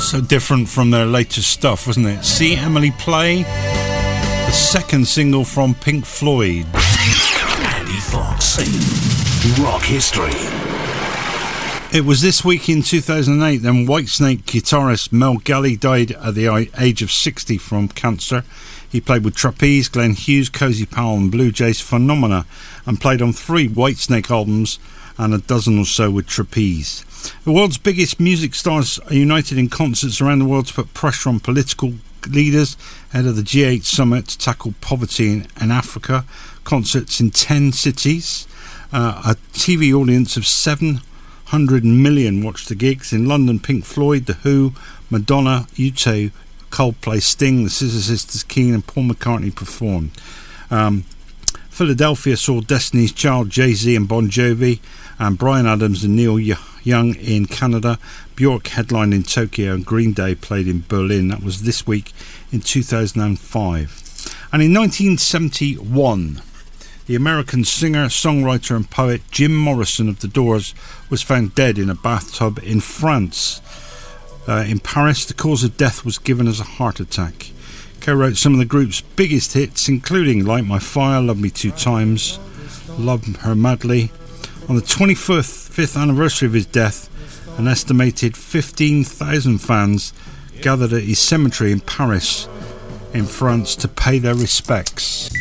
So different from their latest stuff, wasn't it? See Emily Play, the second single from Pink Floyd. Andy Fox, Rock History. It was this week in 2008 then Whitesnake guitarist Mel Galley died at the age of 60 from cancer. He played with Trapeze, Glenn Hughes, Cozy Powell and Blue Jays Phenomena, and played on 3 Whitesnake albums and a dozen or so with Trapeze. The world's biggest music stars are united in concerts around the world to put pressure on political leaders ahead of the G8 summit to tackle poverty in Africa. Concerts in 10 cities. A TV audience of 700 million watched the gigs. In London, Pink Floyd, The Who, Madonna, U2, Coldplay, Sting, the Scissor Sisters, Keane and Paul McCartney performed. Philadelphia saw Destiny's Child, Jay-Z and Bon Jovi, and Bryan Adams and Neil Young in Canada. Bjork headlined in Tokyo and Green Day played in Berlin. That was this week in 2005. And in 1971, the American singer, songwriter and poet Jim Morrison of The Doors was found dead in a bathtub in France. In Paris, the cause of death was given as a heart attack. Co-wrote some of the group's biggest hits, including Light My Fire, Love Me Two Times, Love Her Madly. On the 25th anniversary of his death, an estimated 15,000 fans gathered at his cemetery in Paris, in France, to pay their respects.